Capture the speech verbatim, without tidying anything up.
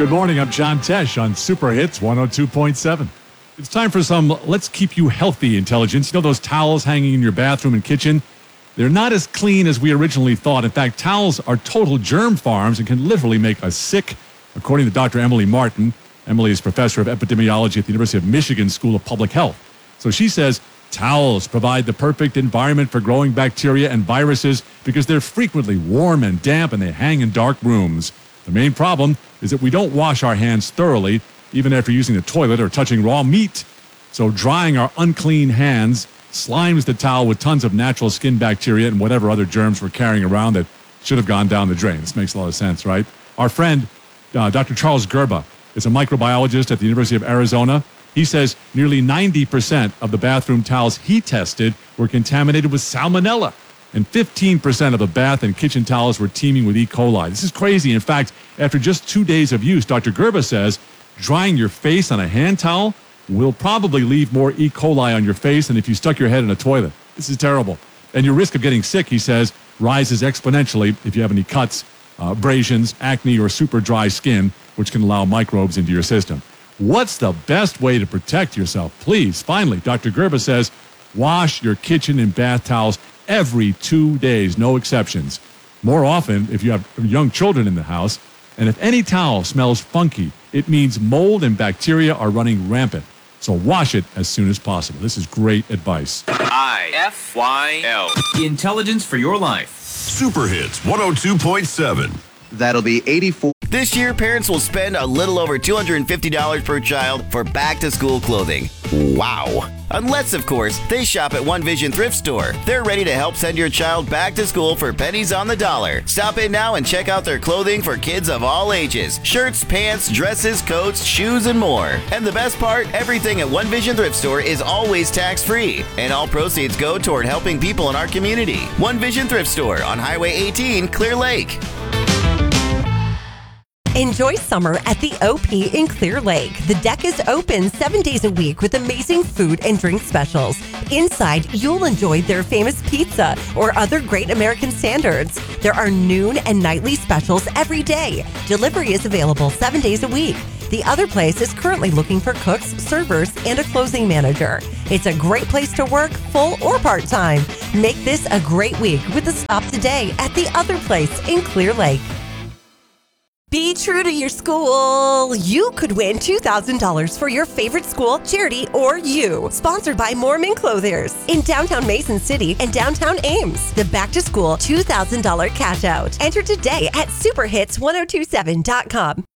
Good morning, I'm John Tesh on Super Hits one oh two point seven. It's time for some Let's Keep You Healthy intelligence. You know those towels hanging in your bathroom and kitchen? They're not as clean as we originally thought. In fact, towels are total germ farms and can literally make us sick. According to Doctor Emily Martin, Emily is professor of epidemiology at the University of Michigan School of Public Health. So she says towels provide the perfect environment for growing bacteria and viruses because they're frequently warm and damp and they hang in dark rooms. The main problem is that we don't wash our hands thoroughly, even after using the toilet or touching raw meat. So drying our unclean hands slimes the towel with tons of natural skin bacteria and whatever other germs we're carrying around that should have gone down the drain. This makes a lot of sense, right? Our friend, uh, Doctor Charles Gerba, is a microbiologist at the University of Arizona. He says nearly ninety percent of the bathroom towels he tested were contaminated with salmonella, and fifteen percent of the bath and kitchen towels were teeming with E. coli. This is crazy. In fact, after just two days of use, Doctor Gerba says drying your face on a hand towel will probably leave more E. coli on your face than if you stuck your head in a toilet. This is terrible. And your risk of getting sick, he says, rises exponentially if you have any cuts, uh, abrasions, acne, or super dry skin, which can allow microbes into your system. What's the best way to protect yourself? Please, finally, Doctor Gerba says, wash your kitchen and bath towels every two days, no exceptions. More often, if you have young children in the house, and if any towel smells funky, it means mold and bacteria are running rampant. So wash it as soon as possible. This is great advice. I F Y L. Intelligence for your life. Super Hits one oh two point seven. That'll be eighty-four. This year, parents will spend a little over two hundred fifty dollars per child for back-to-school clothing. Wow. Unless, of course, they shop at One Vision Thrift Store. They're ready to help send your child back to school for pennies on the dollar. Stop in now and check out their clothing for kids of all ages. Shirts, pants, dresses, coats, shoes, and more. And the best part, everything at One Vision Thrift Store is always tax-free. And all proceeds go toward helping people in our community. One Vision Thrift Store on Highway eighteen, Clear Lake. Enjoy summer at the O P in Clear Lake. The deck is open seven days a week with amazing food and drink specials. Inside, you'll enjoy their famous pizza or other great American standards. There are noon and nightly specials every day. Delivery is available seven days a week. The other place is currently looking for cooks, servers, and a closing manager. It's a great place to work, full or part-time. Make this a great week with a stop today at the other place in Clear Lake. Be true to your school. You could win two thousand dollars for your favorite school, charity, or you. Sponsored by Mormon Clothiers in downtown Mason City and downtown Ames. The Back to School two thousand dollars Cash Out. Enter today at super hits ten twenty-seven dot com.